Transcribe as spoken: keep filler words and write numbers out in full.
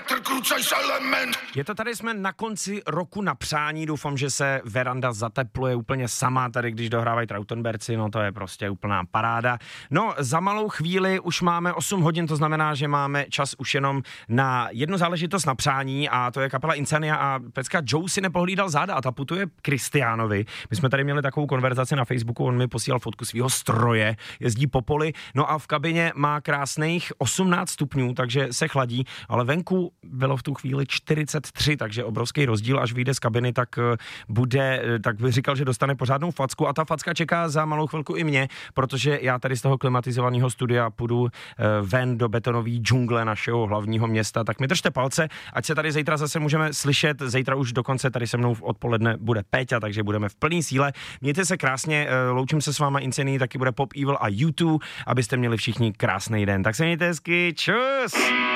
Petr Krucajs element. Je to tady, jsme na konci roku na přání, doufám, že se veranda zatepluje úplně sama tady, když dohrávají Trautenberci, no to je prostě úplná paráda. No, za malou chvíli už máme osm hodin, to znamená, že máme čas už jenom na jednu záležitost na přání a to je kapela Insania a pecka Joe si nepohlídal záda a ta putuje Kristiánovi. My jsme tady měli takovou konverzaci na Facebooku, on mi posílal fotku svého stroje, jezdí po poli, no a v kabině má krásných osmnáct stupňů, takže se chladí, ale venku bylo v tu chvíli čtyřicet tři, takže obrovský rozdíl, až vyjde z kabiny, tak bude, tak bych říkal, že dostane pořádnou facku a ta facka čeká za malou chvilku i mě, protože já tady z toho klimatizovaného studia půjdu ven do betonové džungle našeho hlavního města, tak mi držte palce, ať se tady zítra zase můžeme slyšet, zítra už dokonce tady se mnou v odpoledne bude Péťa, takže budeme v plný síle. Mějte se krásně, loučím se s váma Insanii, taky bude Pop Evil a U dva, abyste měli všichni krásný den. Tak se mějte hezky, čus!